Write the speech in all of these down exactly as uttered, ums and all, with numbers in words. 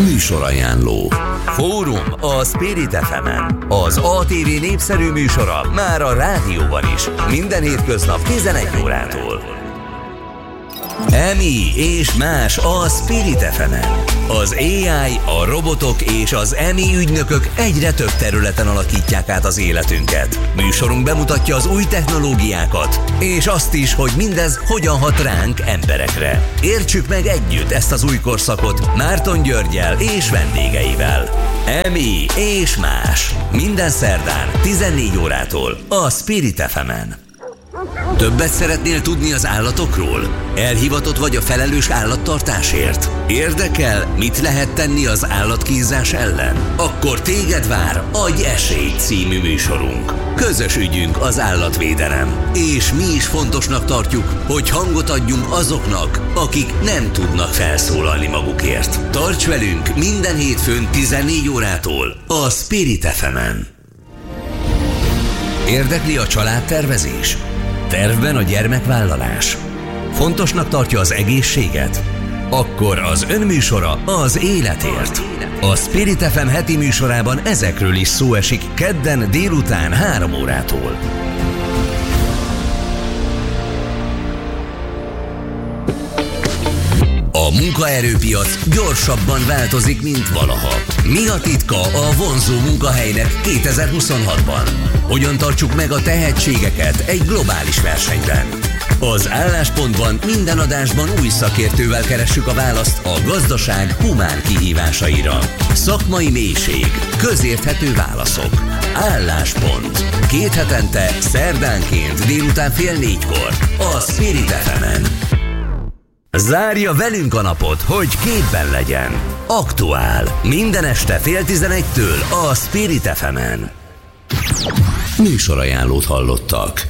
Műsorajánló. Fórum a Spirit ef emen. Az á té vé népszerű műsora már a rádióban is. Minden hétköznap tizenegy órától. Emi és más a Spirit ef emen. Az á i, a robotok és az Emi ügynökök egyre több területen alakítják át az életünket. Műsorunk bemutatja az új technológiákat, és azt is, hogy mindez hogyan hat ránk, emberekre. Értsük meg együtt ezt az új korszakot Márton Györggyel és vendégeivel. Emi és más. Minden szerdán tizennégy órától a Spirit ef emen. Többet szeretnél tudni az állatokról? Elhivatott vagy a felelős állattartásért? Érdekel, mit lehet tenni az állatkínzás ellen? Akkor téged vár Adj esélyt című műsorunk. Közös ügyünk az állatvédelem, és mi is fontosnak tartjuk, hogy hangot adjunk azoknak, akik nem tudnak felszólalni magukért. Tarts velünk minden hétfőn tizennégy órától a Spirit ef emen. Érdekli a családtervezés? Tervben a gyermekvállalás? Fontosnak tartja az egészséget? Akkor az önműsora az életért. A Spirit ef em heti műsorában ezekről is szó esik kedden délután három órától. A munkaerőpiac gyorsabban változik, mint valaha. Mi a titka a vonzó munkahelynek kétezer-huszonhatban? Hogyan tartsuk meg a tehetségeket egy globális versenyben? Az Álláspontban minden adásban új szakértővel keressük a választ a gazdaság humán kihívásaira. Szakmai mélység, közérthető válaszok. Álláspont. Két hetente, szerdánként délután fél négykor a Spirit ef emen. Zárja velünk a napot, hogy képben legyen. Aktuál. Minden este fél tizenegytől a Spirit ef emen. Műsorajánlót hallottak.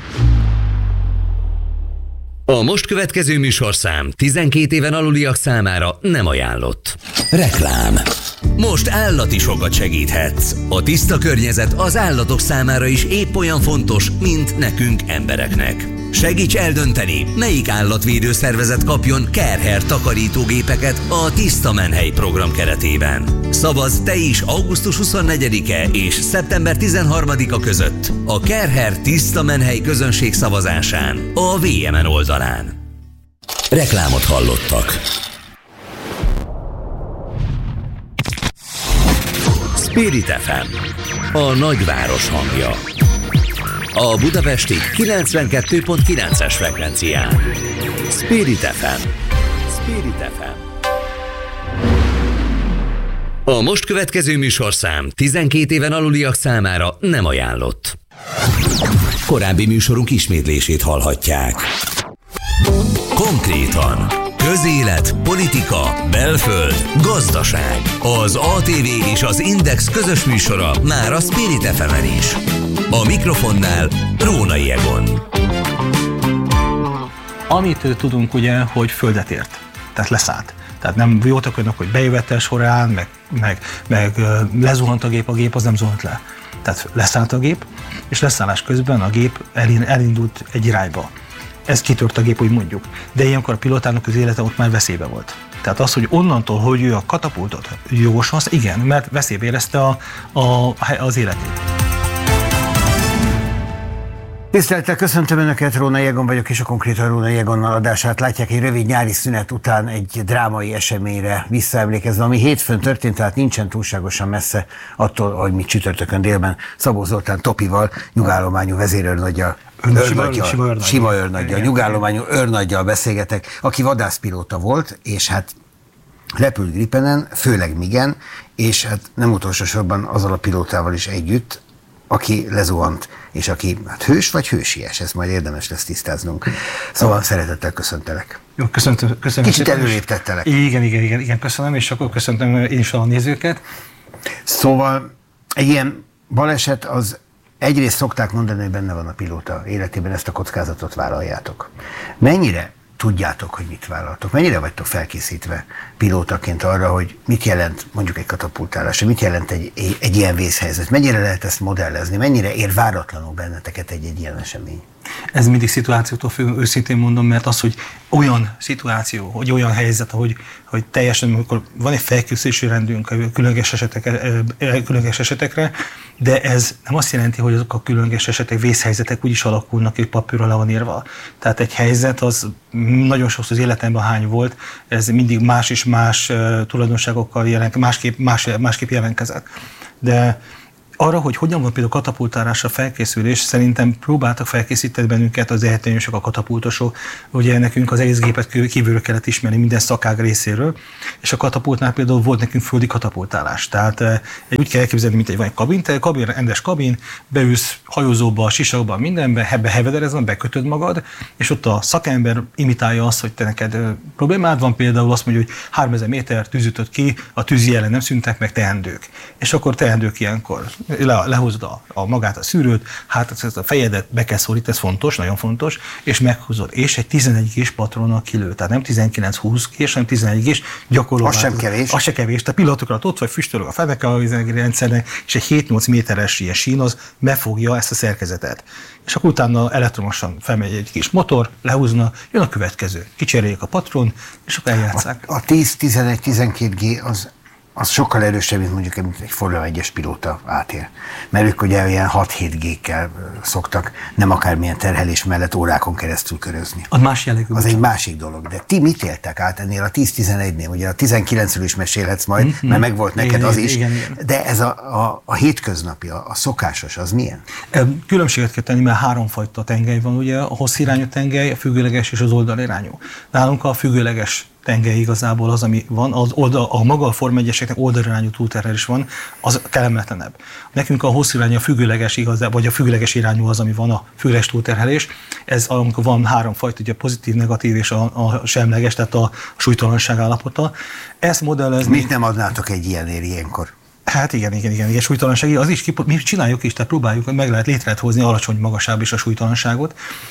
A most következő műsorszám tizenkét éven aluliak számára nem ajánlott. Reklám. Most állati sokat segíthetsz. A tiszta környezet az állatok számára is épp olyan fontos, mint nekünk embereknek. Segíts eldönteni, melyik állatvédőszervezet kapjon Care-Hair takarítógépeket a Tiszta Menhely program keretében. Szavazz te is augusztus huszonnegyedike és szeptember tizenharmadika között a Care-Hair Tiszta Menhely közönség szavazásán a vé em en oldalán. Reklámot hallottak. Spirit ef em, a nagyváros hangja. A budapesti kilencvenkettő pont kilences frekvencián. Spirit ef em. Spirit ef em. A most következő műsorszám tizenkét éven aluliak számára nem ajánlott. Korábbi műsorunk ismétlését hallhatják. Konkrétan. Közélet, politika, belföld, gazdaság. Az á té vé és az Index közös műsora már a Spirit ef emen is. A mikrofonnál Rónai Egon. Amit tudunk ugye, hogy földet ért, tehát leszállt. Tehát nem voltak olyanok, hogy bejövetel során, meg, meg, meg lezuhant a gép, a gép az nem zuhant le. Tehát leszállt a gép, és leszállás közben a gép elindult egy irányba. Ez kitört a gép, úgy mondjuk. De ilyenkor a pilótának az élete ott már veszélybe volt. Tehát az, hogy onnantól, hogy ő a katapultot jogosan, igen, mert veszélybe érezte a, a, az életét. Tisztelettel köszöntöm Önöket, Rónai Egon vagyok, és a Konkrétan Rónai Egonnal adását látják egy rövid nyári szünet után egy drámai eseményre visszaemlékezve, ami hétfőn történt, tehát nincsen túlságosan messze attól, hogy mi csütörtökön délben Szabó Zoltán Topival, nyugállományú vezérőrnaggyal, őrnaggyal, sima őrnaggyal, nyugállományú őrnaggyal beszélgetek, aki vadászpilóta volt, és hát repült Gripenen, főleg Migen, és hát nem utolsó sorban azzal a pilótával is együtt, aki lezuhant, és aki hát hős vagy hősies, ezt majd érdemes lesz tisztáznunk. Szóval szeretettel köszöntelek. Jó, köszöntöm. köszönöm Kicsit előléptettelek. Igen, igen, igen, igen, köszönöm, és akkor köszöntöm én is a nézőket. Szóval egy ilyen baleset az egyrészt szokták mondani, hogy benne van a pilóta életében, ezt a kockázatot vállaljátok. Mennyire tudjátok, hogy mit vállaltok? Mennyire vagytok felkészítve pilótaként arra, hogy mit jelent mondjuk egy katapultálás, mit jelent egy, egy, egy ilyen vészhelyzet? Mennyire lehet ezt modellezni? Mennyire ér váratlanul benneteket egy-egy ilyen esemény? Ez mindig szituációtól függ, őszintén mondom, mert az, hogy olyan szituáció, hogy olyan helyzet, hogy, hogy teljesen, amikor van egy felkészülési rendünk a különleges, esetek, különleges esetekre, de ez nem azt jelenti, hogy azok a különleges esetek, vészhelyzetek úgy is alakulnak, hogy papírra le van írva. Tehát egy helyzet az nagyon sokszor az életemben hány volt, ez mindig más és más tulajdonságokkal jelent, másképp, más, másképp jelentkezett. De arra, hogy hogyan van például katapultálásra felkészülés, szerintem próbáltak felkészíteni bennünket az ehetőnyösök, a katapultosok. Ugye nekünk az egész gépet kívülről kellett ismerni minden szakág részéről, és a katapultnál például volt nekünk földi katapultálás. Tehát úgy kell elképzelni, mint egy, van egy kabin, te kabin, rendes kabin, beülsz hajózóba, sisakba, mindenbe, hebbe hevederezve, bekötöd magad, és ott a szakember imitálja azt, hogy te neked problémád van, például azt mondja, hogy háromezer méter tűzütött ki, a tűzi jelen nem szüntek meg, teendők. És akkor teendők ilyenkor Le, lehozod a, a magát a szűrőt, hát ezt a fejedet be kell szorítani, ez fontos, nagyon fontos, és meghúzod. És egy tizenegy gés patronnal kilő, tehát nem tizenkilenc-húsz gés, hanem tizenegy gés gyakorló. Az sem kevés. Az sem kevés. Tehát pillanatokra ott vagy, füstölög a feneke a rendszernek, és egy hét-nyolc méteres ilyen sín az befogja ezt a szerkezetet. És akkor utána elektromosan felmegy egy kis motor, lehúzna, jön a következő. Kicseréljék a patron, és akkor eljátszák. A, a tíz, tizenegy, tizenkét gé az az sokkal erősebb, mint mondjuk mint egy Forma egyes pilóta átér. Mert ők ugye ilyen hat-hét gékkel szoktak nem akármilyen terhelés mellett órákon keresztül körözni. Az más jellegű. Az egy másik dolog. De ti mit éltek át ennél a tíz-tizenegynél? Ugye a tizenkilencről is mesélhetsz majd, mm-hmm. mert megvolt neked igen, az is. Igen, igen. De ez a, a, a hétköznapi, a, a szokásos, az milyen? Különbséget kell tenni, mert háromfajta tengely van, ugye a hosszirányú tengely, a függőleges és az oldalirányú. Nálunk a függőleges tengely igazából az, ami van, az oldal, a maga a Forma egyeseknek oldalirányú túlterhelés van, az kellemetlenebb. Nekünk a hosszirányú, a függőleges igazából, vagy a függőleges irányú az, ami van, a függőleges túlterhelés. Ez amikor van három fajta, ugye a pozitív, negatív és a, a semleges, tehát a súlytalanság állapota. Ezt modellezni... Mit nem adnátok egy ilyenért ilyenkor? Hát igen, igen, igen, igen, súlytalanság, az is, mi csináljuk is, tehát próbáljuk, meg lehet létre lehet hozni alacsony magasább is a súlytalanságot,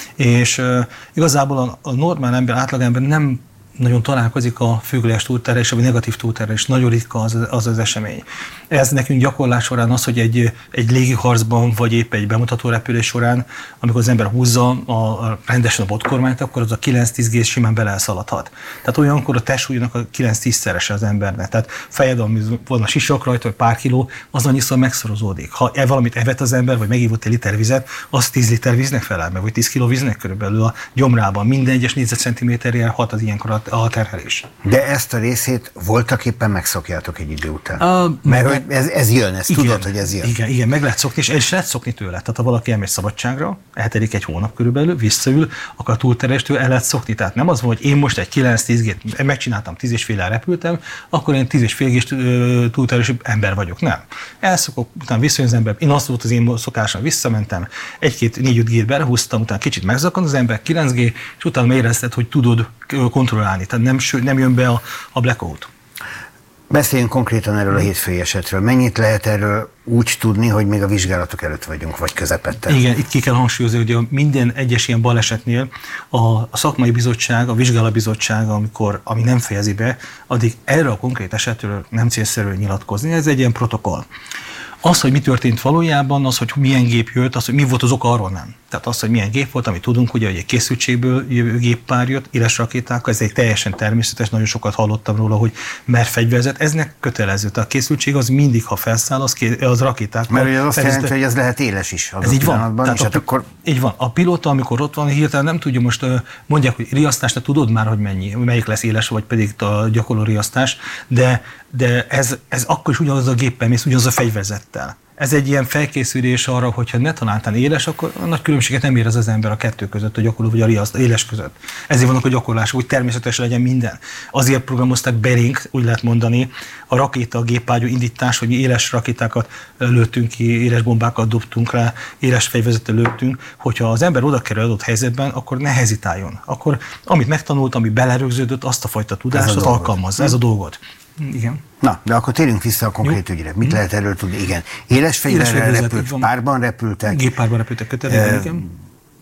és uh, igazából a, a normál ember, átlagember nem nagyon találkozik a függőleges túlterhelés, vagy negatív túlterhelés, nagyon ritka az, az az esemény. Ez nekünk gyakorlás során az, hogy egy, egy légiharcban, vagy épp egy bemutató repülés során, amikor az ember húzza a, a rendesen a botkormányt, akkor az a kilenc-tíz gés simán beleszaladhat. Tehát olyankor a testsúlynak a kilenc-tízszerese az embernek. Tehát fejed, ami van a sisak rajta, vagy pár kiló, az annyiszor megszorozódik. Ha e valamit evett az ember, vagy megívott egy liter vizet, az tíz liter víznek felel meg, vagy tíz kiló víznek körülbelül a gyomrában. Minden egyes négyzetcentiméterére hat az ilyenkor a a terhelés. De ezt a részét voltak éppen megszokjátok egy idő után. A, Mert meg, ez, ez jön, ezt igen, tudod, hogy ez jön. Igen, igen, meg lehet szokni, és el is lehet szokni tőle. Tehát ha valaki elmegy szabadságra, eltelik egy hónap körülbelül, visszaül, akkor a túlterheléstől el lehet szokni. Tehát nem az van, hogy én most egy kilenc-tíz gét megcsináltam, tíz és fél repültem, akkor én tíz és fél gés túlterhelésű ember vagyok. Nem. Elszokok, utána visszajön az ember, én azt volt az én szokásom, visszamentem, egy-két, négy-öt gét belehúztam, utána kicsit megzakad az ember, kilenc gé, és utána érezted, hogy tudod kontrollálni. Tehát nem, nem jön be a, a blackout. Beszéljünk konkrétan erről a hétfői esetről. Mennyit lehet erről úgy tudni, hogy még a vizsgálatok előtt vagyunk, vagy közepette? Igen, itt ki kell hangsúlyozni, hogy minden egyes ilyen balesetnél a, a szakmai bizottság, a vizsgálatbizottság, amikor, ami nem fejezi be, addig erre a konkrét esetről nem célszerű nyilatkozni. Ez egy ilyen protokoll. Az, hogy mi történt valójában, az, hogy milyen gép jött, az, hogy mi volt az oka, arról nem. Tehát az, hogy milyen gép volt, amit tudunk, ugye, hogy egy készültségből jövő géppár jött, éles rakétákkal, ez egy teljesen természetes, nagyon sokat hallottam róla, hogy mer fegyverzet, eznek kötelező. Tehát a készültség az mindig, ha felszáll, az, az rakétákkal. Mert ugye azt jelenti, hogy az lehet éles is. Ez így van. Tehát a, hát akkor... Így van. A pilóta, amikor ott van, hirtelen nem tudja, most mondják, hogy riasztásra tudod már, hogy mennyi, melyik lesz éles, vagy pedig a gyakorló riasztás, de, de ez, ez akkor is ugyanaz a géppel mész, ugyanaz a fegyverzettel. Ez egy ilyen felkészülés arra, hogyha ne találtán éles, akkor a nagy különbséget nem érez az ember a kettő között, a gyakorló vagy a riaszt, éles között. Ezért vannak a gyakorlások, hogy természetes legyen minden. Azért programozták belénk, úgy lehet mondani, a rakéta, a gépágyú indítás, hogy mi éles rakétákat lőttünk ki, éles bombákat dobtunk rá, éles fegyverzettel lőttünk, hogyha az ember oda kerül adott helyzetben, akkor ne hezitáljon. Akkor amit megtanult, ami belerögződött, azt a fajta tudást, azt alkalmazza, ez a dolgot. Igen. Na, de akkor térjünk vissza a konkrét ügyre. Mit lehet erről tudni? Igen. Éles fegyverrel repült, párban repültek. Géppárban repültek kötelezően, e, igen.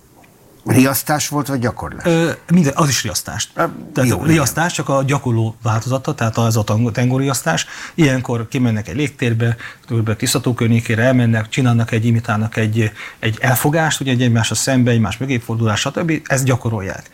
Riasztás volt, vagy gyakorlás? E, minden, az is riasztás. E, tehát jó, riasztás, igen. Csak a gyakorló változata, tehát az a tengóriasztás. Ilyenkor kimennek egy légtérbe, kb. Tisztató környékére elmennek, csinálnak egy, imitálnak egy, egy elfogást, ugye egy egymásra szembe, egymás mögé fordulás, stb. Ezt gyakorolják.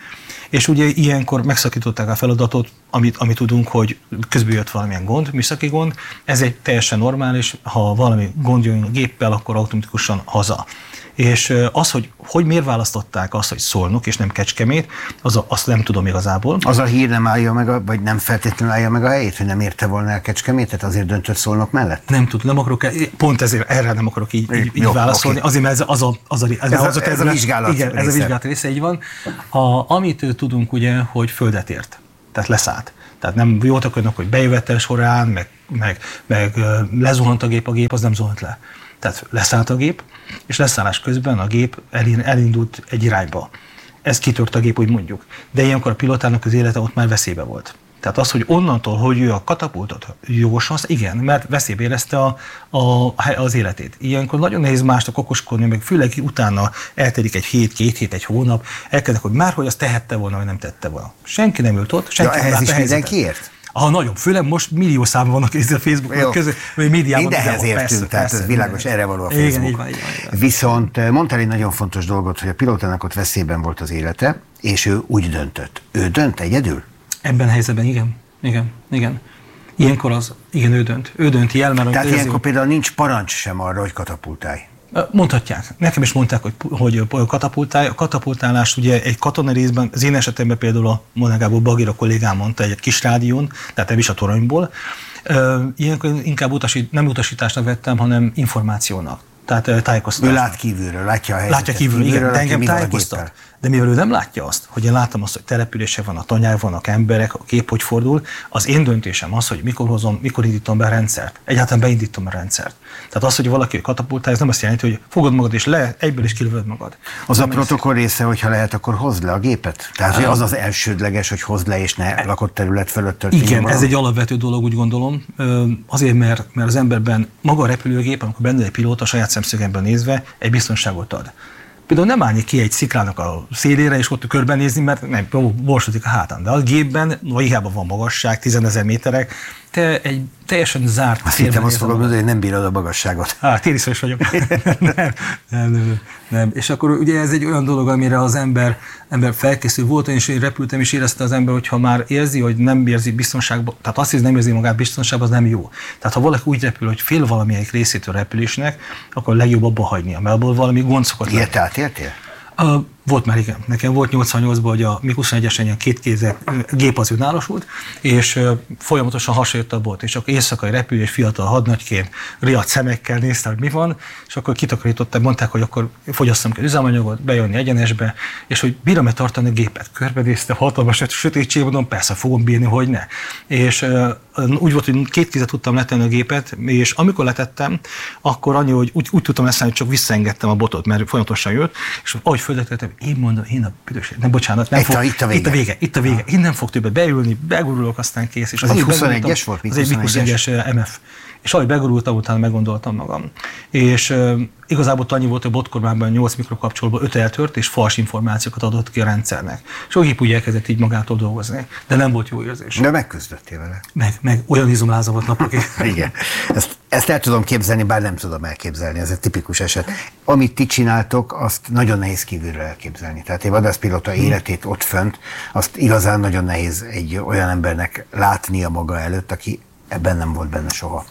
És ugye ilyenkor megszakították a feladatot, amit, amit tudunk, hogy közben jött valamilyen gond, műszaki gond. Ez egy teljesen normális, ha valami gond jön a géppel, akkor automatikusan haza. És az, hogy, hogy miért választották azt, hogy Szolnok és nem Kecskemét, az a, azt nem tudom igazából. Az a hír nem állja meg, a, vagy nem feltétlenül állja meg a helyét, hogy nem érte volna el Kecskemétet, azért döntött Szolnok mellett? Nem tudom, nem akarok, pont ezért erre nem akarok így, így, így Jó, válaszolni. okay. Azért, mert ez, az a, az a, ez, ez, az a, a, ez a vizsgálat igen, része. ez a vizsgálat része, így van. A, amit tudunk ugye, hogy földet ért, tehát leszállt. Tehát nem voltak olyanok, hogy bejövetel során, meg, meg, meg lezuhant a gép, a gép az nem zuhant le. Tehát leszállt a gép, és leszállás közben a gép elindult egy irányba. Ez kitört a gép, úgy mondjuk. De ilyenkor a pilotának az élete ott már veszélybe volt. Tehát az, hogy onnantól, hogy ő a katapultot jogosan, igen, mert veszélybe érezte a, a, az életét. Ilyenkor nagyon nehéz másnak okoskodni, meg főleg utána eltelik egy hét, két hét, egy hónap, elkezdek, hogy már hogy azt tehette volna, vagy nem tette volna. Senki nem ült ott, senki ja, nem ez látta is mindenkiért? Ah, nagyon, főleg most millió számban vannak a Facebookon között, vagy médiában. Mindenhez értünk, persze, tehát persze, ez világos, erre való a Facebook. Igen, így van, így van, így van. Viszont mondtál egy nagyon fontos dolgot, hogy a pilótának ott veszélyben volt az élete, és ő úgy döntött. Ő dönt egyedül? Ebben a helyzetben igen, igen, igen. Ilyenkor az, igen, ő dönt. Ő dönti el, mert... Tehát ilyenkor például nincs parancs sem arra, hogy katapultálj. Mondhatják. Nekem is mondták, hogy, hogy katapultálj. A katapultálás ugye egy katonai részben, az én esetemben például a Monágából Bagira kollégám mondta egy kis rádión, tehát nem is a toronyból. Ilyenkor inkább utasít, nem utasításnak vettem, hanem információnak. Tehát tájékoztatás. Ő lát kívülről, látja a helyzetet. Látja kívülről, igen, de engem tájékoztat. De mivel ő nem látja azt, hogy én láttam azt, hogy települések van, a tanyák vannak, emberek, a kép hogy fordul, az én döntésem az, hogy mikor hozom, mikor indítom be a rendszert. Egyáltalán beindítom a rendszert. Tehát az, hogy valaki katapultál, ez nem azt jelenti, hogy fogod magad és le, egyből is kilövöd magad. Az nem a protokoll része, hogyha lehet, akkor hozd le a gépet? Tehát hogy az az elsődleges, hogy hozd le, és ne lakott terület fölött történjen. Igen, valami? Ez egy alapvető dolog, úgy gondolom. Azért, mert, mert az emberben maga a repülőgép, amikor benne egy pilóta, saját szemszögemben nézve, egy biztonságot ad. Például nem állni ki egy sziklának a szélére, és ott körbenézni, mert nem, borsodik a hátán. De a gépben, vagy hiába van magasság, tízezer méterek, te egy teljesen zárt... Azt hittem azt fogom mondani, hogy nem bírod a magasságot. Á, tériszor is vagyok. nem, nem, nem, nem. És akkor ugye ez egy olyan dolog, amire az ember, ember felkészül. Volt, én is én repültem, és érezte az ember, hogy ha már érzi, hogy nem érzi biztonságban, tehát azt hisz, nem érzi magát biztonságban, az nem jó. Tehát ha valaki úgy repül, hogy fél valamelyik részétől repülésnek, akkor legjobb abba hagynia, mert abból valami gond szokott. Ilyet átéltél? Uh, volt már, igen. Nekem volt nyolcvannyolcban, hogy a MiG huszonegyesen ilyen két kézzel gép az önállósult, és uh, folyamatosan hasonlott a bot, és akkor éjszakai repülés, fiatal hadnagyként, riadt szemekkel néztem, hogy mi van, és akkor kitakarították, mondták, hogy akkor fogyasszam kell üzemanyagot, bejönni egyenesbe, és hogy bírom-e tartani a gépet. Körbenéztem, hatalmas sötétség, mondom, persze fogom bírni, hogy ne. És uh, úgy volt, hogy két kézzel tudtam letenni a gépet, és amikor letettem, akkor annyi, hogy úgy, úgy tudtam leszállni, hogy csak visszaengedtem a botot, mert folyamatosan jött, és ahogy földettem, én mondom, én a büdös, nem bocsánat, nem itt, fog, a, itt, a vége. itt a vége, itt a vége, én nem fog többet beülni, begurulok, aztán kész. És az egy huszonegyes volt? Az egy MiG huszonegyes em ef. És ahogy begurultam, utána meggondoltam magam. És uh, igazából annyi volt, hogy a botkormányban nyolc mikrokapcsolóban öt eltört, és fals információkat adott ki a rendszernek. És a gép úgy elkezdett így magától dolgozni. De nem volt jó érzés. De megküzdöttél vele. Meg, meg olyan izomláza volt napokig. Igen. Ezt, ezt el tudom képzelni, bár nem tudom elképzelni, ez egy tipikus eset. Amit ti csináltok, azt nagyon nehéz kívülről elképzelni. Tehát egy vadászpilóta hmm. életét ott fönt, azt igazán nagyon nehéz egy olyan embernek látnia maga előtt, aki ebben nem volt benne soha.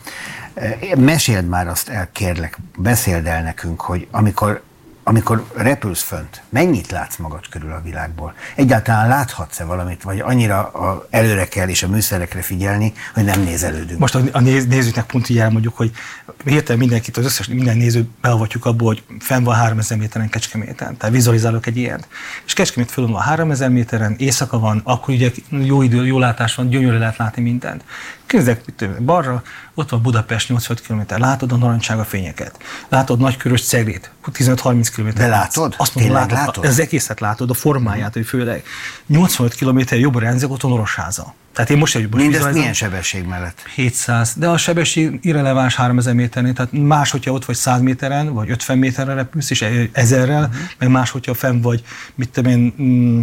Meséld már azt el, kérlek, beszéld el nekünk, hogy amikor, amikor repülsz fönt, mennyit látsz magad körül a világból? Egyáltalán láthatsz-e valamit, vagy annyira a, előre kell és a műszerekre figyelni, hogy nem nézelődünk? Most a, a néz, nézőknek pont így elmondjuk, hogy hirtelen mindenkit, az összes, minden nézőt beavatjuk abból, hogy fenn van háromezer méteren Kecskeméten. Tehát vizualizálok egy ilyet. És Kecskemét fölön van háromezer méteren, éjszaka van, akkor ugye jó idő, jó látás van, gyönyörű lehet látni mindent. Kezdek balra, ott van Budapest nyolcvanöt kilométer, látod a narancsága fényeket, látod Nagykörös Ceglét, tizenöt-harminc kilométer. De látod? Azt mondom, látod, látod? Az egészet látod, a formáját, hogy főleg nyolcvanöt kilométer jobbra rendzeg, ott a Orosháza. Tehát én most egy mindezt milyen sebesség mellett? hétszáz, de a sebesség irreleváns háromezer méternél, tehát más, hogyha ott vagy száz méteren, vagy ötven méterre repülsz, és ezerrel, uh-huh. meg más, hogyha fenn vagy, mit tudom én,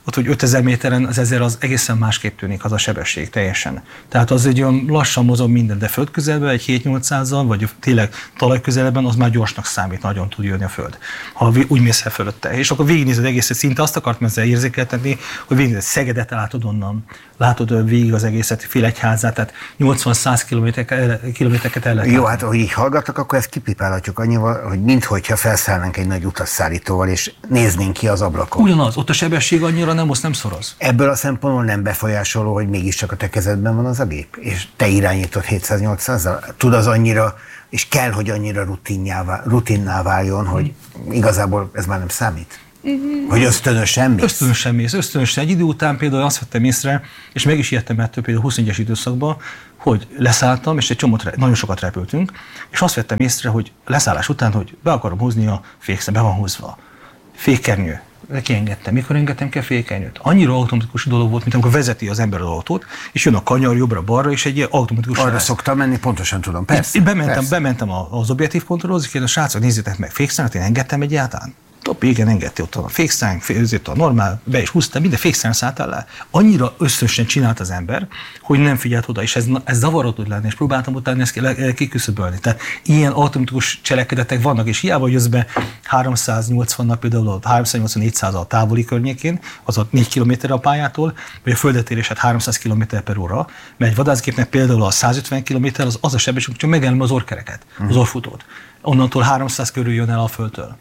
ott, hogy ötezer méteren az ezer az egészen másképp tűnik az a sebesség teljesen. Tehát az egy olyan lassan mozog minden, de földközelben egy hét-nyolcszázzal, vagy tényleg talajközelben az már gyorsnak számít, nagyon tud jönni a föld. Ha úgy mész el fölötte. És akkor végignézed egészet, szinte azt akartam ezzel érzékeltetni, hogy végignézed Szegedet látod onnan, látod végig az egészet, Félegyházát, tehát nyolcvan-száz kilométereket el lehet. Jó, hát hogy így hallgatok, akkor ezt kipipálhatjuk annyival, hogy minthogyha felszállnánk egy nagy utasszállítóval, és néznénk ki az ablakon. Ugyanaz, ott a sebesség annyira nem, azt nem szoroz. Ebből a szempontból nem befolyásoló, hogy mégiscsak a te kezedben van az a gép, és te irányítod hétszáz-nyolcszázzal. Tud az annyira, és kell, hogy annyira rutinná váljon, hogy igazából ez már nem számít? Hogy ösztönösen mész? Ösztönösen mész, ösztönösen. Egy idő után például azt vettem észre, és meg is ijedtem ettől például huszonegyes időszakban, hogy leszálltam, és egy csomót, nagyon sokat repültünk, és azt vettem észre, hogy leszállás után, hogy be akarom húzni a fékszem, be van húzva. Fékernyő. Kiengedtem. Mikor engedtem ki a fékernyőt? Annyira automatikus dolog volt, mint amikor vezeti az ember az autót, és jön a kanyar jobbra-balra, és egy ilyen automatikus... Arra szoktam menni, pontosan tudom, persze. Én bementem, persze. bementem az objektív kontrollhoz, és kérdeztem, srácok, nézzétek meg, fékszállat, én engedtem egyáltalán? Top, igen, engedte ott a fékszám, a normál, be is húztam, minden fékszám szálltál le. Annyira összesen csinált az ember, hogy nem figyelt oda, és ez, ez zavaró tud lenni, és próbáltam utána ezt kiküszöbölni. Tehát ilyen automatikus cselekedetek vannak, és hiába jössz be háromszáznyolcvannak, például háromszáznyolcvan-négyszáz a távoli környékén, az ott négy kilométerre a pályától, vagy a földetérés hát háromszáz kilométer per óra, mert egy vadászgépnek például a százötven kilométer az, az a sebesség, csak megelem az orrkereket, az orrfutót. Onnantól háromszáz körül jön el a földtől.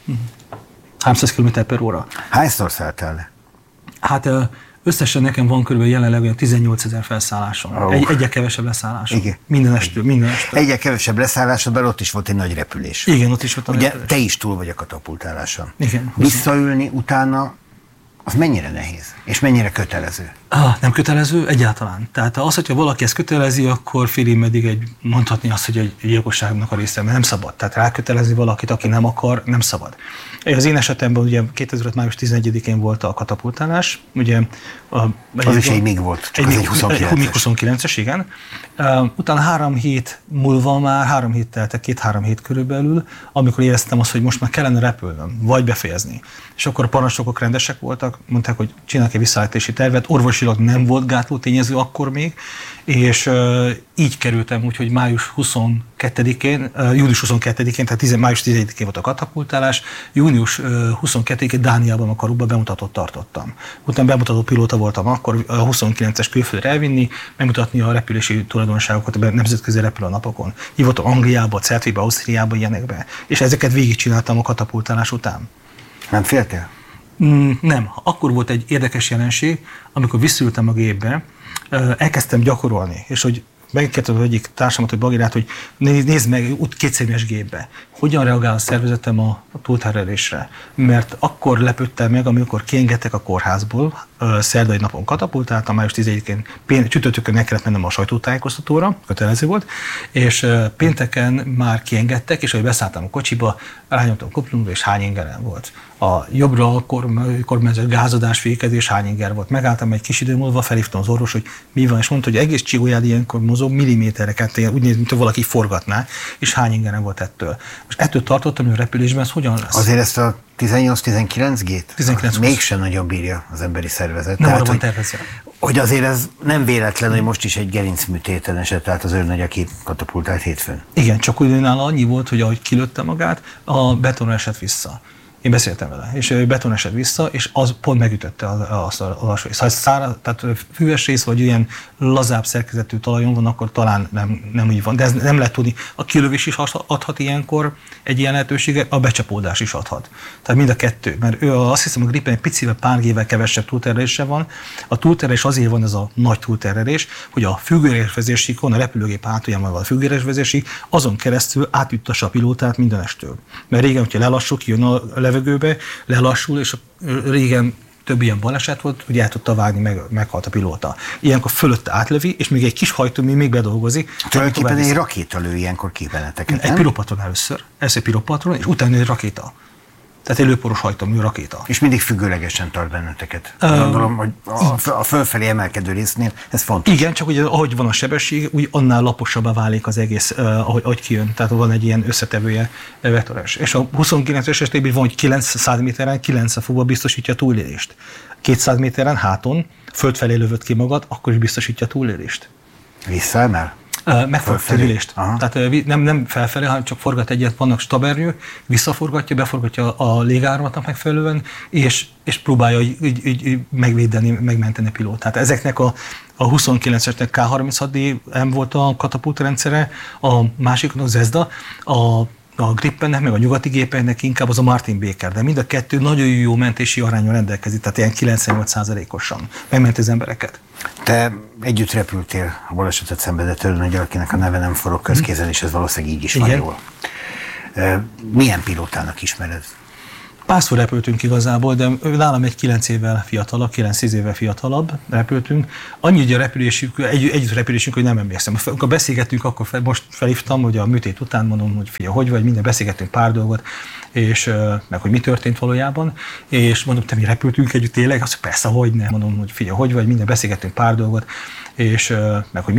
háromszáz kilométer per óra. Hányszor szálltál le? Hát összesen nekem van körülbelül jelenleg olyan tizennyolcezer felszállásom. Oh. Egy, egyre kevesebb leszállásom. Igen. Minden estől, minden estől. Egyre kevesebb leszállásod, mert ott is volt egy nagy repülés. Igen, ott is volt a Ugye repülés. te is túl vagy a katapultáláson. Igen. Visszaülni utána, az mennyire nehéz? És mennyire kötelező? Ah, nem kötelező egyáltalán. Tehát az, hogyha valaki ezt kötelezi, akkor félig meddig egy, mondhatni azt, hogy egy gyilkosságnak a része, mert nem szabad. Tehát rákötelezni valakit, aki nem akar, nem szabad. Az én esetemben ugye kétezer-öt. május tizenegyedikén volt a katapultálás. Ugye, a, az egy, is egy még volt, csak egy, az egy huszonkilences. Egy huszonkilences, igen. Uh, utána három hét múlva már, három hét telte, két-három hét körülbelül, amikor éreztem azt, hogy most már kellene repülnöm, vagy befejezni. És akkor a parancsnokok rendesek voltak, mondták, hogy csinálják egy visszaállítási tervet, orvosilag nem volt gátló tényező akkor még, és uh, így kerültem úgy, hogy május huszonkettedikén, uh, június huszonkettedikén, tehát tíz, május tizenegyedikén volt a katapultálás, június uh, huszonkettedikén Dániában a Karukban bemutatót tartottam. Utána bemutató pilóta voltam akkor, a huszonkilences külföldre elvinni, megmutatni a repülési tulajdonságokat a nemzetközi repülőnapokon. Hívottam Angliába, Certvébe, Ausztriába, ilyenekbe. És ezeket végigcsináltam a katapultálás után. Nem féltél? Mm, nem. Akkor volt egy érdekes jelenség, amikor visszaültem a gépbe, elkezdtem gyakorolni, és hogy megkértem az egyik társamat, hogy Bagirát, hogy nézd meg út kétszemüves gépbe. Hogyan reagál a szervezetem a, a túlterhelésre? Mert akkor lepődtem meg, amikor kiengedtek a kórházból, szerdai napon katapultáltam, május tizenegyedikén, csütörtökön meg kellett mennem a sajtótájékoztatóra, kötelező volt, és pénteken már kiengedtek, és ahogy beszálltam a kocsiba, rányomtam a kopplungra, és hány ingeren volt. A jobbra a kormányzat gázadás, fékezés, hány inger volt. Megálltam egy kis idő múlva, felhívtam az orvos, hogy mi van, és mondta, hogy egész csigolyád ilyenkor mozog millimétereket, úgy néz, mint valaki forgatná, és hány ingeren volt ettől. Most ettől tartottam, hogy a repülésben ez hogyan lesz? Azért ezt a tizennyolc-tizenkilenc gét? tizenkilenc mégsem nagyon bírja az emberi szervezet. Nem Tehát, arra van hogy, tervezve. hogy azért ez nem véletlen, hogy most is egy gerincműtéten esett át az őrnagy, aki katapultált hétfőn. Igen, csak úgy nála annyi volt, hogy ahogy kilőtte magát, a beton esett vissza. Én beszéltem vele, és beton esett vissza, és az pont megütötte azt a lassú részt. Ha ez száraz, tehát füves rész, vagy ilyen lazább szerkezetű talajon van, akkor talán nem, nem úgy van. De ez nem lehet tudni. A kilövés is adhat ilyenkor egy ilyen lehetőséget, a becsapódás is adhat. Tehát mind a kettő. Mert ő azt hiszem, a Gripen egy picivel pár gével kevesebb túlterhelése van. A túlterhelés azért van ez a nagy túlterhelés, hogy a függőérezvezésíkon, a repülőgép hátuljában van a függőérezvezésík, azon keresztül átjuttassa a pilótát mindenestől. Mert régen, hogyha lelassul, kijön a levegőbe, lelassul, és régen több ilyen baleset volt, hogy el tudta vágni, meg, meghalt a pilóta. Ilyenkor fölötte átlövi, és még egy kis hajtómű még bedolgozik. Tulajdonképpen egy rakéta lő ilyenkor kibenneteket, Egy piropatron először, ez egy piropatron, és utána egy rakéta. Tehát élőporos hajtómű rakéta. És mindig függőlegesen tart benneteket. Um, Gondolom, hogy a, a fölfelé emelkedő résznél ez fontos. Igen, csak ugye ahogy van a sebesség, úgy annál laposabbá válik az egész, uh, ahogy, ahogy kijön. Tehát van egy ilyen összetevője vektorás. És a huszonkilences esetében van, hogy kilencszáz méteren kilencszáz fokban biztosítja a túlélést. kétszáz méteren háton, föld felé lövöd ki magad, akkor is biztosítja a túlélést. Visszaemel? Megforgatja az ülést. Tehát nem, nem felfelé, hanem csak forgat egyet, vannak stabernyők, visszaforgatja, beforgatja a légáramlatnak megfelelően, és, és próbálja így, így, így megvédeni, megmenteni a pilótát. Ezeknek a, a huszonkilencesnek ká harminchat dé em volt a katapultrendszere, a másiknak Zvezda, a a Grippennek, meg a nyugati gépeknek inkább az a Martin Baker, de mind a kettő nagyon jó mentési arányon rendelkezik, tehát ilyen kilencvennyolc százalékosan megmenti az embereket. Te együtt repültél a balesetet szenvedett őrnagyal, akinek a neve nem forog közkézen, és ez valószínűleg így is van jól. Milyen pilótának ismered? Párszor repültünk igazából, de nálam egy kilenc évvel fiatalabb, kilenc-tíz évvel fiatalabb repültünk. Annyi ugye a repülésünk, egy, együtt repülésünk, hogy nem emlékszem. Amikor beszélgettünk, akkor fel, most felhívtam, hogy a műtét után mondom, hogy fia, hogy vagy, minden beszélgettünk pár dolgot, és meg hogy mi történt valójában, és mondom, te mi repültünk együtt tényleg? Azt persze, hogy nem. Mondom, hogy fia, hogy vagy, minden beszélgettünk pár dolgot, és meg hogy mi